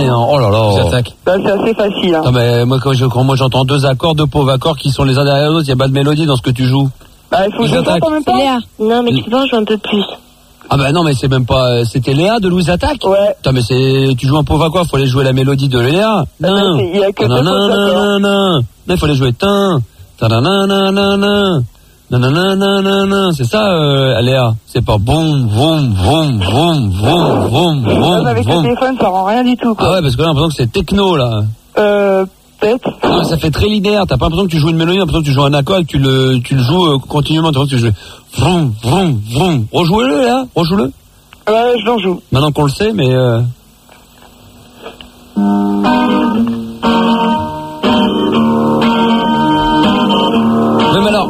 jamais. Hein. Oh là là. Bah, c'est assez facile. Hein. Non, mais moi, quand j'entends deux pauvres accords qui sont les uns derrière les autres, il n'y a pas de mélodie dans ce que tu joues. Bah, il faut que je chante en même temps. Non, mais tu peux en jouer un peu plus. Ah bah non, mais c'est même pas... C'était Léa de Louise Attaque. Ouais. Putain, mais tu joues un pauvre accord, faut aller jouer la mélodie de Léa. Non. Il y a que deux accords. Non, il faut aller jouer c'est ça, Léa. C'est pas boum, boum, boum, boum, boum, boum, boum. Avec le téléphone, ça rend rien du tout, quoi. Ah ouais, parce que là, j'ai l'impression que c'est techno, là. Peut-être. Non, ça fait très linéaire. T'as pas l'impression que tu joues une mélodie, t'as l'impression que tu joues un accord et que tu le joues continuellement. T'as l'impression que tu joues vroom, vroom, vroom. Rejoue-le, là. Rejoue-le. Ouais, je l'en joue. Maintenant qu'on le sait, mais Même alors,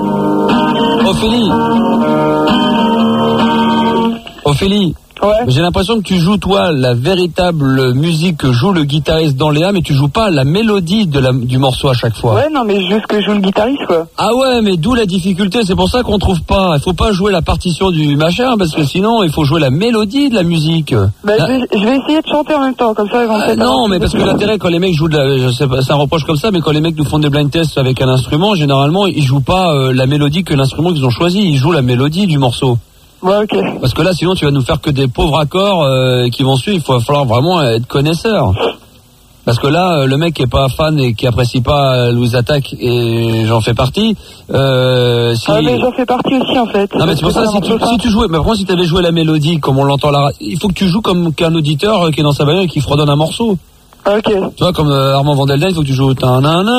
Ophélie. Ouais. J'ai l'impression que tu joues, toi, la véritable musique que joue le guitariste dans Léa, mais tu joues pas la mélodie du morceau à chaque fois. Ouais, non, mais juste que joue le guitariste, quoi. Ah ouais, mais d'où la difficulté, c'est pour ça qu'on trouve pas. Il faut pas jouer la partition du machin, parce que sinon, il faut jouer la mélodie de la musique. Bah, je vais essayer de chanter en même temps, comme ça, ils vont peut-être... Non, mais parce que l'intérêt, quand les mecs jouent je sais pas, c'est un reproche comme ça, mais quand les mecs nous font des blind tests avec un instrument, généralement, ils jouent pas la mélodie que l'instrument qu'ils ont choisi, ils jouent la mélodie du morceau. Ouais, ok. Parce que là, sinon, tu vas nous faire que des pauvres accords qui vont suivre. Il va falloir vraiment être connaisseur. Parce que là, le mec qui est pas fan et qui apprécie pas Louise Attaque, et j'en fais partie. mais j'en fais partie aussi, en fait. Non, mais c'est pour ça, si tu jouais, mais par contre, si t'avais joué la mélodie comme on l'entend là, il faut que tu joues comme qu'un auditeur qui est dans sa bagnole et qui fredonne un morceau. Ok. Tu vois, comme Armand Van Delden, il faut que tu joues parce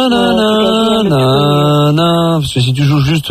que si tu joues juste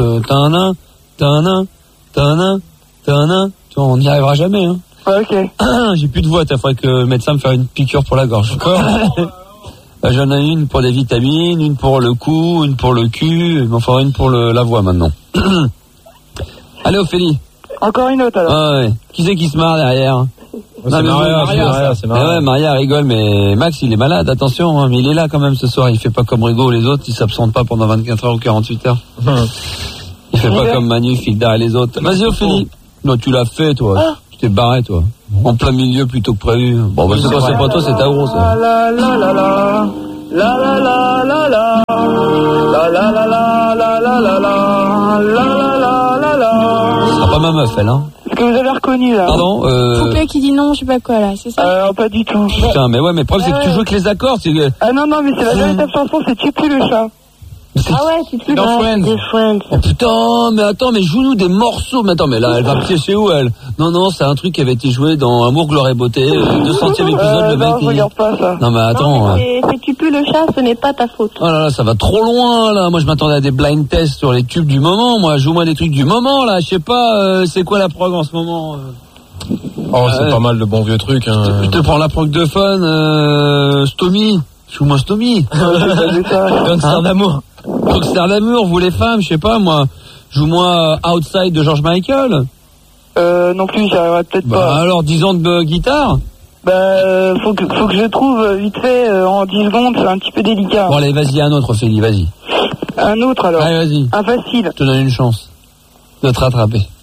on n'y arrivera jamais, hein. Ouais, ok. J'ai plus de voix, il faudrait que le médecin me fasse une piqûre pour la gorge. J'en ai une pour des vitamines, une pour le cou, une pour le cul, il m'en faudra une pour la voix maintenant. Allez, Ophélie. Encore une autre, alors. Ah ouais. Qui c'est qui se marre derrière? C'est Maria, c'est Maria. Ouais, Maria rigole, mais Max, il est malade, attention, hein, mais il est là quand même ce soir, il fait pas comme Rigo ou les autres, il s'absente pas pendant 24 heures ou 48 heures. Il fait pas comme Manu, file derrière les autres. Vas-y, Ophélie. Non, tu l'as fait, toi. Tu t'es barré, toi. En plein milieu plutôt que prévu. Bon, bah, c'est pas toi, c'est ta grosse. La la la la la. La la la la la. La la la la la la la la. La la la la la. Ce sera pas ma meuf, elle, hein. Est-ce que vous avez reconnu, là? Pardon, Poupée qui dit non, je sais pas quoi, là, c'est ça? Pas du tout. Putain, mais ouais, mais le problème, c'est que tu joues avec les accords, c'est que... Ah non, mais c'est la véritable chanson, c'est Tu pues le chat. Ah ouais, c'est plus dans Friends. Oh putain, mais attends, mais joue-nous des morceaux. Mais attends, mais là, elle va piéger où, elle? Non, c'est un truc qui avait été joué dans Amour, Gloire et Beauté, 200e épisode, le mec. Non, je regarde pas ça. Non, mais attends. Non, mais c'est Tu pues le chat, ce n'est pas ta faute. Oh là là, ça va trop loin, là. Moi, je m'attendais à des blind tests sur les tubes du moment. Moi, joue-moi des trucs du moment, là. Je sais pas, c'est quoi la prog en ce moment? Oh, c'est pas mal de bons vieux trucs, hein. Je te prends la prog de fun, Stomy. Joue-moi Stomy. Gangster d'amour. Gangster d'amour, vous les femmes, je sais pas, moi. Joue-moi Outside de George Michael. Non plus, j'y arriverai peut-être pas. Alors, 10 ans de guitare. Faut que je trouve vite fait en 10 secondes, c'est un petit peu délicat. Bon, allez, vas-y, un autre, Ophélie, vas-y. Un autre alors. Allez, vas-y. Un facile. Je te donne une chance de te rattraper.